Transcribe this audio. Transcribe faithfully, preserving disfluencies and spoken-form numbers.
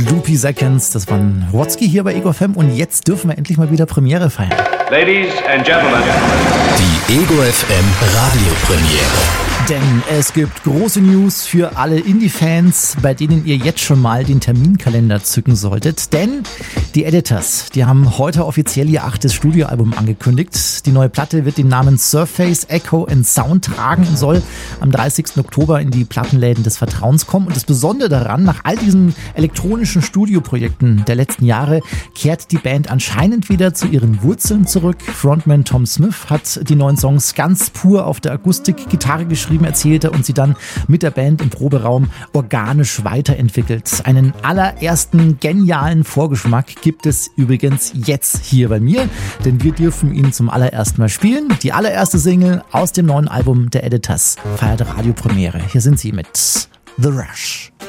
Loopy Seconds, das waren Watzki hier bei Ego F M und jetzt dürfen wir endlich mal wieder Premiere feiern. Ladies and Gentlemen. Die Ego F M Radiopremiere. Denn es gibt große News für alle Indie-Fans, bei denen ihr jetzt schon mal den Terminkalender zücken solltet. Denn die Editors, die haben heute offiziell ihr achtes Studioalbum angekündigt. Die neue Platte wird den Namen Surface, Echo and Sound tragen und soll am dreißigsten Oktober in die Plattenläden des Vertrauens kommen. Und das Besondere daran, nach all diesen elektronischen Studioprojekten der letzten Jahre kehrt die Band anscheinend wieder zu ihren Wurzeln zurück. Frontman Tom Smith hat die neuen Songs ganz pur auf der Akustikgitarre geschrieben, erzählte, und sie dann mit der Band im Proberaum organisch weiterentwickelt. Einen allerersten genialen Vorgeschmack gibt es übrigens jetzt hier bei mir, denn wir dürfen ihn zum allerersten Mal spielen. Die allererste Single aus dem neuen Album der Editors feiert Radiopremiere. Hier sind sie mit The Rush.